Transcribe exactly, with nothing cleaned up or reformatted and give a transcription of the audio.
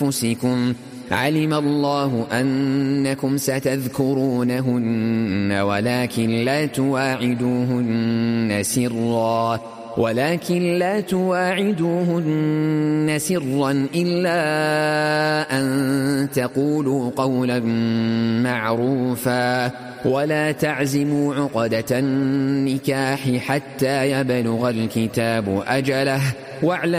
أنفسكم علم الله أنكم ستذكرونهن ولكن لا تواعدوهن سرا ولكن لا تواعدوهن سرا إلا أن تقولوا قولا معروفا ولا تعزموا عقدة النكاح حتى يبلغ الكتاب أجله واعلموا